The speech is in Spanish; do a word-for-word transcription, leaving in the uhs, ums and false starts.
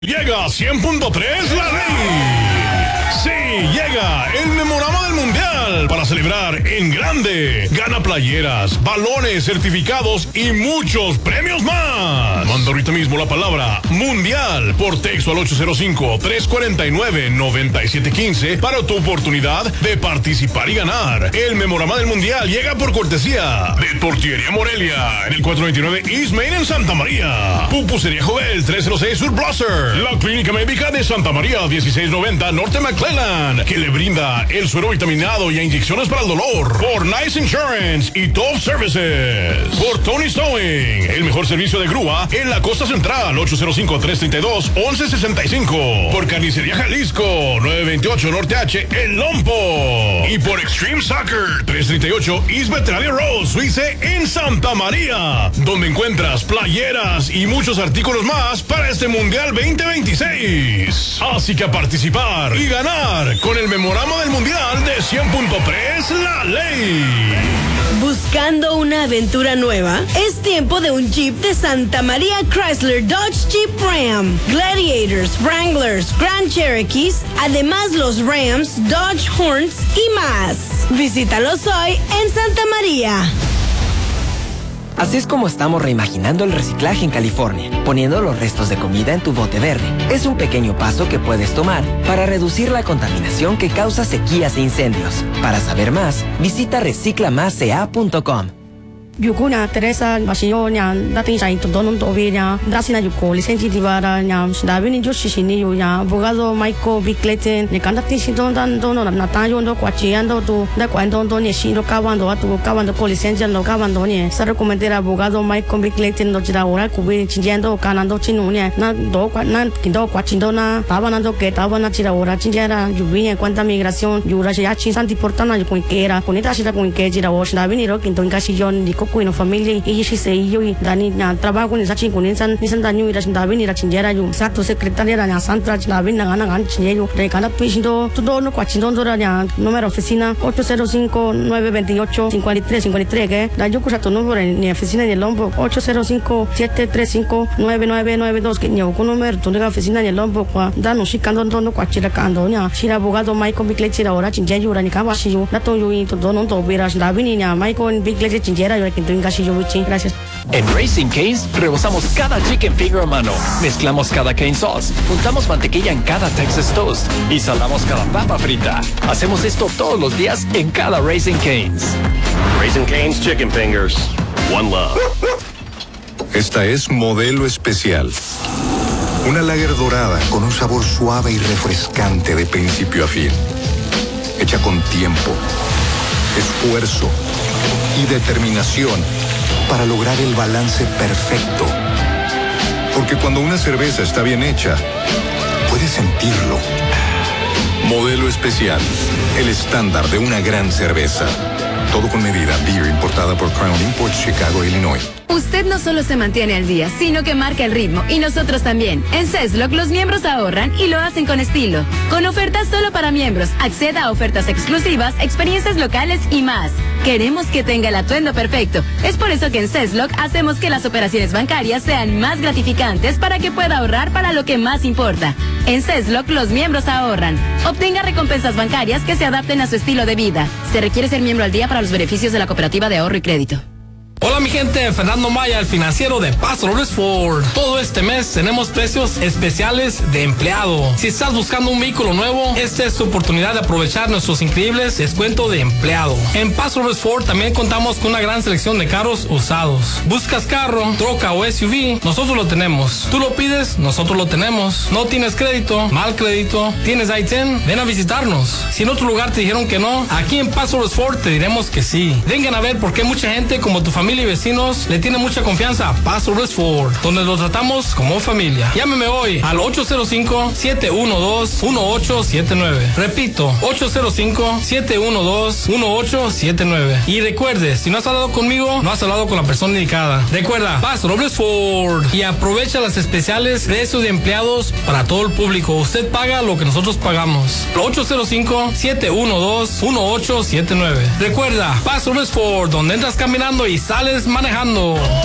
Llega cien punto tres la ley. Sí, llega el memorama del mundial para celebrar en grande. Gana playeras, balones, certificados y muchos premios más. Manda ahorita mismo la palabra mundial por texto al ocho cero cinco, tres cuatro nueve, nueve siete uno cinco para tu oportunidad de participar y ganar. El memorama del mundial llega por cortesía de Tortillería Morelia en el cuatrocientos veintinueve East Main en Santa María. Pupusería Jovel trescientos seis Sur Blosser. La Clínica Médica de Santa María dieciséis noventa Norte McClellan, que le brinda el suero vitaminado y inyecciones para el dolor. Por Nice Insurance y Top Services. Por Tony Stowing, el mejor servicio de grúa en la costa central, ocho cero cinco, tres tres dos, once sesenta y cinco. Por Carnicería Jalisco, nueve veintiocho Norte H, El Lompo. Y por Extreme Soccer, trescientos treinta y ocho East Veterinaria Road, Suize en Santa María, donde encuentras playeras y muchos artículos más para este Mundial veinte veintiséis. Así que a participar y ganar con el memorama del mundial de cien punto tres La Ley. ¿Buscando una aventura nueva? Es tiempo de un Jeep de Santa María Chrysler Dodge Jeep Ram, Gladiators, Wranglers, Grand Cherokees, además los Rams, Dodge Horns y más. Visítalos hoy en Santa María. Así es como estamos reimaginando el reciclaje en California, poniendo los restos de comida en tu bote verde. Es un pequeño paso que puedes tomar para reducir la contaminación que causa sequías e incendios. Para saber más, visita recicla más c a punto com. Yukuna Teresa Basionya, dating sa ito donon to obenya, dasina yuko lisensi divara nya, dabi ni jo sisini yo nya, abogado Michael Bickleten, ne kandati si don dan dono na tayo ndo kwachiando tu, da kwando ndo ne shiro kawando atu kawando ko lisensi no kawando ne, sa recomendera abogado Michael Bickleten no jira ora kubi chinjendo kanando chinu ne, na do na kindo kwachindo na, tabanando que tabana jira ora chinjera yubinya cuanta migración, yura ya chinsanti portana yo kuikera, kunita shira kuike jira ora, dabi ni ro kinto ngasi yon di kuino familia y si se yo y dani na trabajo con esa chico ni san ni san daño y la davi ni la chinjera yo exacto secretaria la santa la vin na gana gan chinello de cada piso todo no cuachindo dora ya número oficina ocho cero cinco, nueve dos ocho, cinco tres cinco tres que la yo cosa tu número en oficina en el Lombo ocho cero cinco, siete tres cinco, nueve nueve nueve dos que ni con número tu de oficina en el Lombo kwa dano shikando ndo cuachira kando nya shira abogado Michael Bickley ahora chinjello ra ni kawa shi yo na to yo y todo no to vera la vin ni Michael Bickley chinjera yo Gracias. En Raising Cane's rebozamos cada chicken finger a mano, mezclamos cada cane sauce, juntamos mantequilla en cada Texas Toast y salamos cada papa frita. Hacemos esto todos los días en cada Raising Cane's. Raising Cane's Chicken Fingers. One love. Esta es Modelo Especial. Una lager dorada con un sabor suave y refrescante de principio a fin. Hecha con tiempo, esfuerzo y determinación para lograr el balance perfecto. Porque cuando una cerveza está bien hecha, puedes sentirlo. Modelo Especial, el estándar de una gran cerveza. Todo con medida. Beer importada por Crown Imports, Chicago, Illinois. Usted no solo se mantiene al día, sino que marca el ritmo, y nosotros también. En CESLOC los miembros ahorran y lo hacen con estilo. Con ofertas solo para miembros, acceda a ofertas exclusivas, experiencias locales y más. Queremos que tenga el atuendo perfecto. Es por eso que en CESLOC hacemos que las operaciones bancarias sean más gratificantes para que pueda ahorrar para lo que más importa. En CESLOC los miembros ahorran. Obtenga recompensas bancarias que se adapten a su estilo de vida. Se requiere ser miembro al día para los beneficios de la Cooperativa de Ahorro y Crédito. Hola mi gente, Fernando Maya, el financiero de Paso Robles Ford. Todo este mes tenemos precios especiales de empleado. Si estás buscando un vehículo nuevo, esta es tu oportunidad de aprovechar nuestros increíbles descuentos de empleado. En Paso Robles Ford también contamos con una gran selección de carros usados. ¿Buscas carro, troca o S U V? Nosotros lo tenemos. Tú lo pides, nosotros lo tenemos. ¿No tienes crédito? ¿Mal crédito? ¿Tienes I diez? Ven a visitarnos. Si en otro lugar te dijeron que no, aquí en Paso Robles Ford te diremos que sí. Vengan a ver por qué mucha gente como tu familia y vecinos le tiene mucha confianza a Paso Robles Ford, donde lo tratamos como familia. Llámeme hoy al ocho cero cinco, siete uno dos, uno ocho siete nueve. Repito, ocho cero cinco, siete uno dos, uno ocho siete nueve. Y recuerde, si no has hablado conmigo, no has hablado con la persona indicada. Recuerda, Paso Robles Ford, y aprovecha las especiales precios de empleados para todo el público. Usted paga lo que nosotros pagamos. ocho cero cinco, siete uno dos, uno ocho siete nueve. Recuerda, Paso Robles Ford, donde entras caminando y sales manejando.